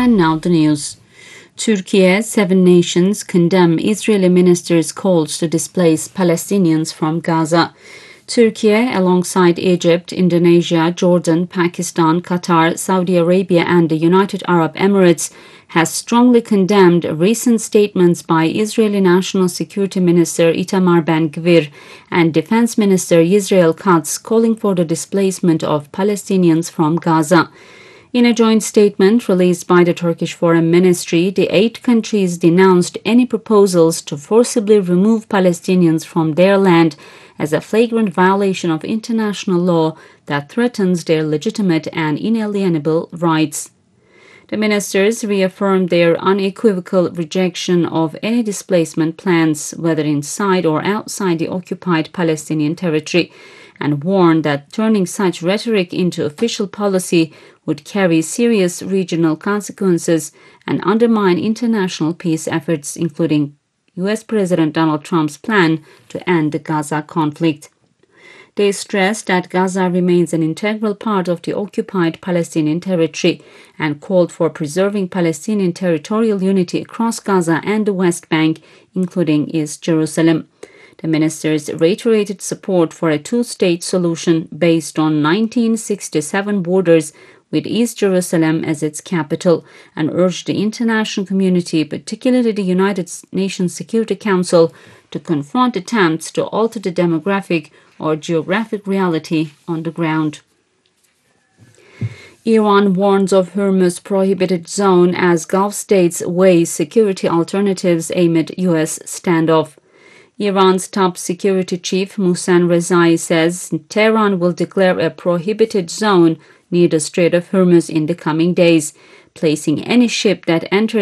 And now the news. Turkey, 7 nations condemn Israeli ministers' calls to displace Palestinians from Gaza. Turkey, alongside Egypt, Indonesia, Jordan, Pakistan, Qatar, Saudi Arabia and the United Arab Emirates, has strongly condemned recent statements by Israeli National Security Minister Itamar Ben-Gvir and Defense Minister Yisrael Katz calling for the displacement of Palestinians from Gaza. In a joint statement released by the Turkish Foreign Ministry, the 8 countries denounced any proposals to forcibly remove Palestinians from their land as a flagrant violation of international law that threatens their legitimate and inalienable rights. The ministers reaffirmed their unequivocal rejection of any displacement plans, whether inside or outside the occupied Palestinian territory, and warned that turning such rhetoric into official policy would carry serious regional consequences and undermine international peace efforts, including U.S. President Donald Trump's plan to end the Gaza conflict. They stressed that Gaza remains an integral part of the occupied Palestinian territory and called for preserving Palestinian territorial unity across Gaza and the West Bank, including East Jerusalem. The ministers reiterated support for a two-state solution based on 1967 borders with East Jerusalem as its capital, and urged the international community, particularly the United Nations Security Council, to confront attempts to alter the demographic or geographic reality on the ground. Iran warns of Hormuz prohibited zone as Gulf states weigh security alternatives amid U.S. standoff. Iran's top security chief Mohsen Rezai says Tehran will declare a prohibited zone near the Strait of Hormuz in the coming days, placing any ship that enters